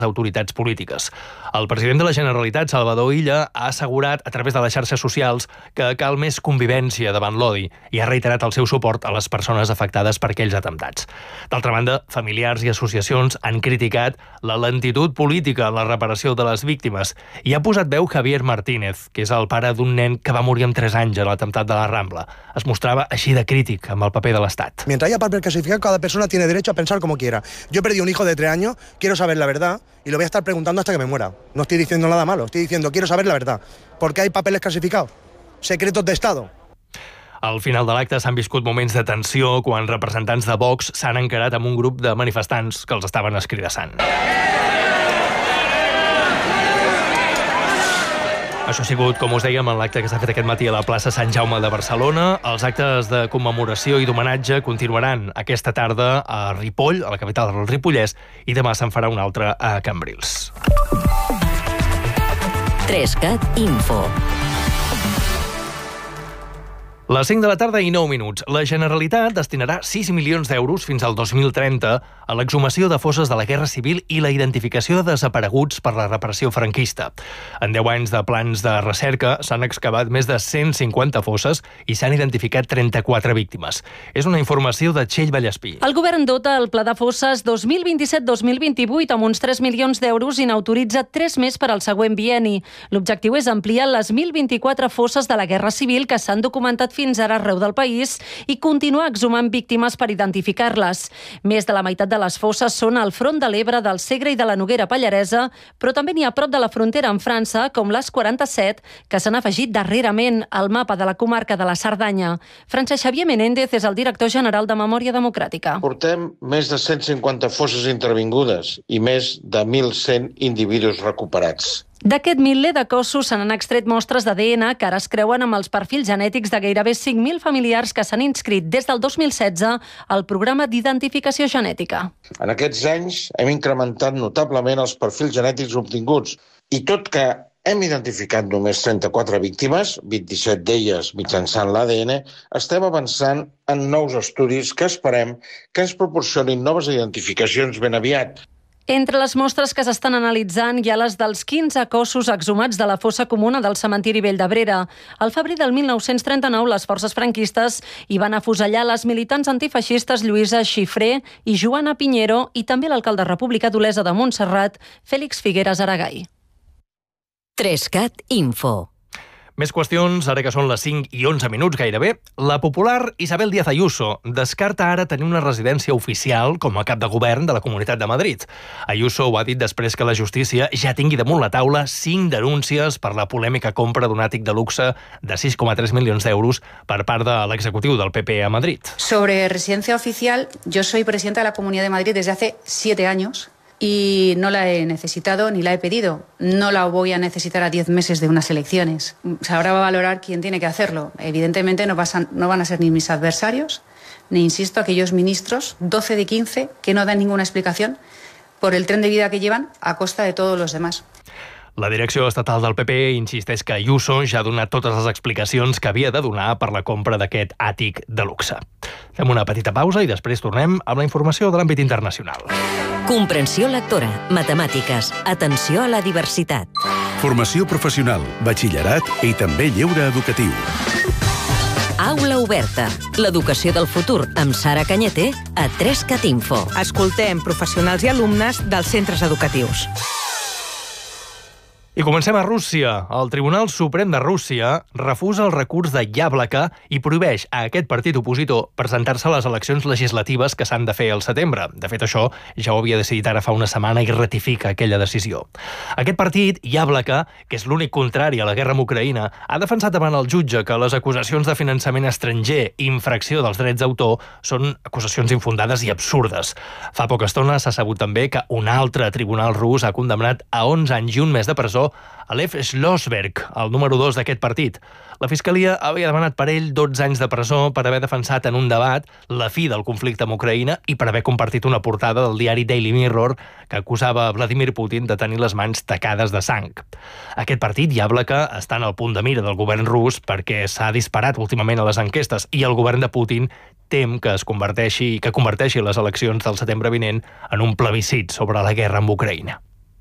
autoritats polítiques. El president de la Generalitat, Salvador Illa, ha assegurat a través de les xarxes socials que cal més convivència davant l'odi i ha reiterat el seu suport a les persones afectades per aquells atemptats. D'altra banda, familiars i associacions han criticat la lentitud política en la reparació de les víctimes i ha posat veu Javier Martínez, que és el pare d'un nen que va morir amb 3 anys en l'atemptat de la Rambla. Es mostrava així de crític amb el paper de l'Estat. Mientras haya papel clasificado, cada persona tiene derecho a pensar como quiera. Yo he perdido un hijo de 3 años, quiero saber la verdad y lo voy a estar preguntando hasta que me muera. No estoy diciendo nada malo, estoy diciendo quiero saber la verdad. ¿Por qué hay papeles clasificados? Secretos de Estado. Al final de l'acte s'han viscut moments de tensió quan representants de Vox s'han encarat amb un grup de manifestants que els estaven escridassant. Això ha sigut, com us dèiem, en l'acte que s'ha fet aquest matí a la plaça Sant Jaume de Barcelona. Els actes de commemoració i d'homenatge continuaran aquesta tarda a Ripoll, a la capital del Ripollès, i demà se'n farà un altre a Cambrils. 3CAT Info. Les 5 de la tarda i 9 minuts. La Generalitat destinarà 6 milions d'euros fins al 2030 a l'exhumació de fosses de la Guerra Civil i la identificació de desapareguts per la repressió franquista. En 10 anys de plans de recerca s'han excavat més de 150 fosses i s'han identificat 34 víctimes. És una informació de Txell Vallespí. El govern dota el Pla de Fosses 2027-2028 amb uns 3 milions d'euros i n'autoritza 3 més per al següent bienni. L'objectiu és ampliar les 1.024 fosses de la Guerra Civil que s'han documentat fins ara arreu del país i continuar exhumant víctimes per identificar-les. Més de la meitat de les fosses són al front de l'Ebre, del Segre i de la Noguera Pallaresa, però també n'hi ha a prop de la frontera amb França, com les 47, que s'han afegit darrerament al mapa de la comarca de la Cerdanya. Francesc Xavier Menéndez és el director general de Memòria Democràtica. Portem més de 150 fosses intervingudes i més de 1.100 individus recuperats. D'aquest miler de cossos se n'han extret mostres d'ADN que ara es creuen amb els perfils genètics de gairebé 5.000 familiars que s'han inscrit des del 2016 al programa d'identificació genètica. En aquests anys hem incrementat notablement els perfils genètics obtinguts i tot que hem identificat només 34 víctimes, 27 d'elles mitjançant l'ADN, estem avançant en nous estudis que esperem que ens proporcionin noves identificacions ben aviat. Entre les mostres que s'estan analitzant hi ha les dels 15 cossos exhumats de la fossa comuna del cementiri Vell d'Abrera. Al febrer del 1939, les forces franquistes hi van afusellar les militants antifeixistes Lluïsa Xifré i Joana Piñero i també l'alcalde republicà d'Olesa de Montserrat, Fèlix Figueres Aragall. 3CAT Info. Més qüestions, ara que són les 5 i 11 minuts gairebé. La popular Isabel Díaz Ayuso descarta ara tenir una residència oficial com a cap de govern de la Comunitat de Madrid. Ayuso ho ha dit després que la justícia ja tingui damunt la taula 5 denúncies per la polèmica compra d'un àtic de luxe de 6,3 milions d'euros per part de l'executiu del PP a Madrid. Sobre residencia oficial, yo soy presidenta de la Comunidad de Madrid desde hace 7 años. Y no la he necesitado ni la he pedido. No la voy a necesitar a 10 meses de unas elecciones. Ahora va a valorar quién tiene que hacerlo. Evidentemente no van a ser ni mis adversarios, ni, insisto, aquellos ministros, 12 de 15, que no dan ninguna explicación por el tren de vida que llevan a costa de todos los demás. La direcció estatal del PP insisteix que Ayuso ja ha donat totes les explicacions que havia de donar per la compra d'aquest àtic de luxe. Fem una petita pausa i després tornem amb la informació de l'àmbit internacional. Comprensió lectora, matemàtiques, atenció a la diversitat. Formació professional, batxillerat i també lleure educatiu. Aula oberta. L'educació del futur amb Sara Cañete a 3CAT Info. Escoltem professionals i alumnes dels centres educatius. I comencem a Rússia. El Tribunal Suprem de Rússia refusa el recurs de Yablaka i prohibeix a aquest partit opositor presentar-se a les eleccions legislatives que s'han de fer al setembre. De fet, això ja ho havia decidit ara fa una setmana i ratifica aquella decisió. Aquest partit, Yablaka, que és l'únic contrari a la guerra amb Ucraïna, ha defensat davant el jutge que les acusacions de finançament estranger i infracció dels drets d'autor són acusacions infundades i absurdes. Fa poca estona s'ha sabut també que un altre tribunal rus ha condemnat a 11 anys i un mes de presó a Lev Schlossberg, el número 2 d'aquest partit. La Fiscalia havia demanat per ell 12 anys de presó per haver defensat en un debat la fi del conflicte amb Ucraïna i per haver compartit una portada del diari Daily Mirror que acusava Vladimir Putin de tenir les mans tacades de sang. Aquest partit, Yablaka, està en el punt de mira del govern rus perquè s'ha disparat últimament a les enquestes i el govern de Putin tem que converteixi les eleccions del setembre vinent en un plebiscit sobre la guerra amb Ucraïna.